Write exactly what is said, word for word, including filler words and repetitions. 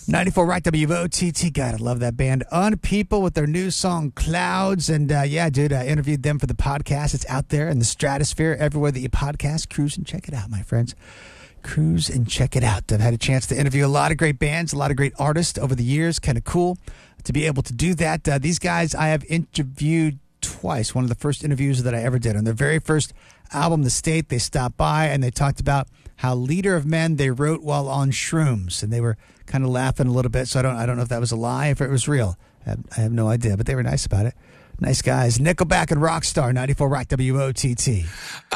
ninety-four Rock W O T T. God, I love that band. Unpeople with their new song Clouds. And uh, yeah, dude, I interviewed them for the podcast. It's out there in the stratosphere everywhere that you podcast. Cruise and check it out, my friends. Cruise and check it out. I've had a chance to interview a lot of great bands, a lot of great artists over the years. Kind of cool to be able to do that. Uh, these guys I have interviewed twice. One of the first interviews that I ever did. On their very first album, The State, they stopped by and they talked about how Leader of Men they wrote while on shrooms. And they were kind of laughing a little bit, so I don't I don't know if that was a lie, if it was real. I have, I have no idea, but they were nice about it. Nice guys. Nickelback and Rockstar, ninety-four Rock W O T T.